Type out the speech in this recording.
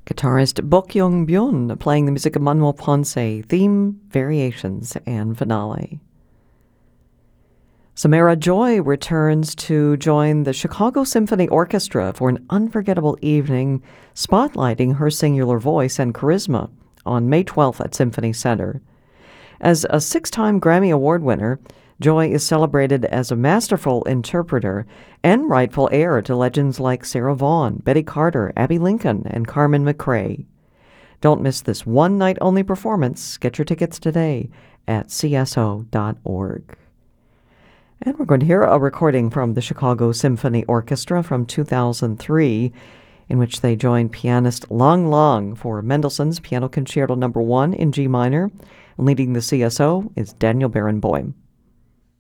Guitarist Bok Young-byun playing the music of Manuel Ponce, theme, variations, and finale. Samara Joy returns to join the Chicago Symphony Orchestra for an unforgettable evening, spotlighting her singular voice and charisma on May 12th at Symphony Center. As a 6-time Grammy Award winner, Joy is celebrated as a masterful interpreter and rightful heir to legends like Sarah Vaughan, Betty Carter, Abbey Lincoln, and Carmen McRae. Don't miss this one-night-only performance. Get your tickets today at cso.org. And we're going to hear a recording from the Chicago Symphony Orchestra from 2003, in which they joined pianist Lang Lang for Mendelssohn's Piano Concerto No. 1 in G minor. Leading the CSO is Daniel Barenboim.